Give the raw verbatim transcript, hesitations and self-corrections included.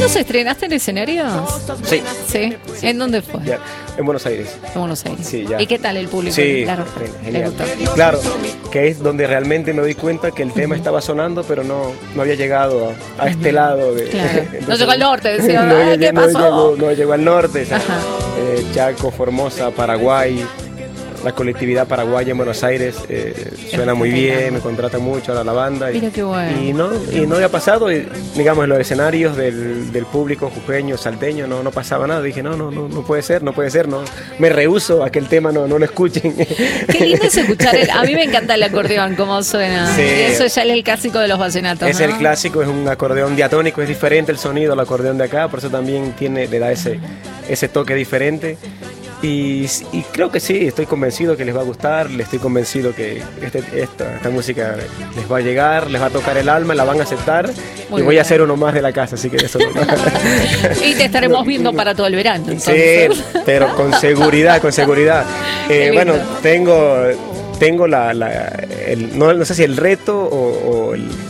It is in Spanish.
los estrenaste en escenarios? Sí. Sí. Sí. ¿En dónde fue? Ya, en Buenos Aires. En Buenos Aires. Sí, ya. ¿Y qué tal el público? Sí, Claro, genial. le gustó. Claro, que es donde realmente me doy cuenta que el tema estaba sonando, pero no, no había llegado a, a este lado. De, Claro. entonces, No llegó al norte, decía, no, "Ay, llegó- ¿qué no pasó?". llegó, no llegó al norte, o sea, Ajá. eh, Chaco, Formosa, Paraguay. La colectividad paraguaya en Buenos Aires eh, suena muy bien, me contrata mucho ahora la banda. Y, Mira qué bueno. y no, y no había pasado, y, digamos, en los escenarios del, del público jujeño, salteño, no, no pasaba nada. Dije, no, no, no, no puede ser, no puede ser, no. Me rehúso a que el tema no, no lo escuchen. Qué lindo es escuchar. El, a mí me encanta el acordeón, cómo suena. Sí. Eso ya es el clásico de los vallenatos. Es ¿no? el clásico, es un acordeón diatónico, es diferente el sonido al acordeón de acá, por eso también tiene, le da ese, ese toque diferente. Y, y creo que sí, estoy convencido que les va a gustar, le estoy convencido que este, esta, esta música les va a llegar, les va a tocar el alma, la van a aceptar. Muy y voy bien. a hacer uno más de la casa, así que eso no. Y te estaremos viendo para todo el verano. Entonces. Sí, pero con seguridad, con seguridad. Qué Eh, lindo. bueno, tengo, tengo la, la el, no, no sé si el reto o, o el